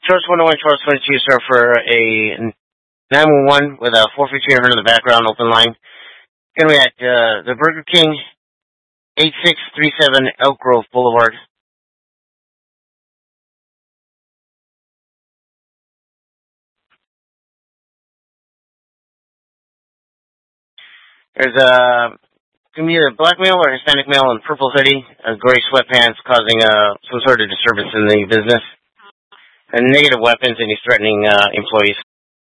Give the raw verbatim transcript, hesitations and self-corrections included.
Source one oh one, Source twenty-two, sir, for a nine one one with a four fifteen heard in the background, open line. Going to be at uh, the Burger King, eight six three seven Elk Grove Boulevard. There's a going to be a black male or Hispanic male in purple hoodie, uh, gray sweatpants, causing uh, some sort of disturbance in the business, and negative weapons, and he's threatening uh, employees.